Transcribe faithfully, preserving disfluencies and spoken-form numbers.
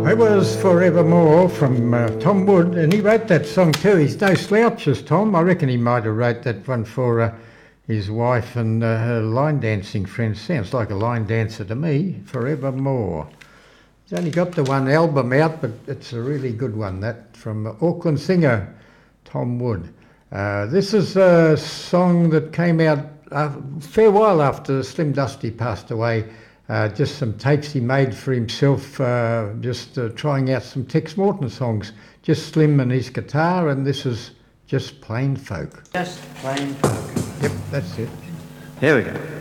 It was Forevermore from uh, Tom Wood, and he wrote that song too. He's no slouches, Tom. I reckon he might have wrote that one for uh, his wife and uh, her line dancing friends. Sounds like a line dancer to me, Forevermore. He's only got the one album out, but it's a really good one, that, from Auckland singer Tom Wood. Uh, this is a song that came out a fair while after Slim Dusty passed away. Uh, just some tapes he made for himself, uh, just uh, trying out some Tex Morton songs. Just Slim and his guitar, and this is Just Plain Folk. Just Plain Folk. Yep, that's it. Here we go.